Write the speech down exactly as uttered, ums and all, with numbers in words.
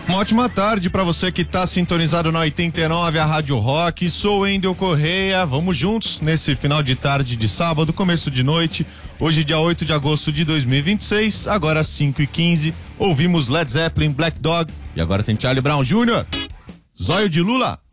Uma ótima tarde para você que está sintonizado na oitenta e nove, a Rádio Rock. Sou Wendel Correia. Vamos juntos nesse final de tarde de sábado, começo de noite. Hoje, dia oito de agosto de dois mil e vinte e seis, agora cinco e quinze. Ouvimos Led Zeppelin, Black Dog e agora tem Charlie Brown Júnior Zóio de Lula.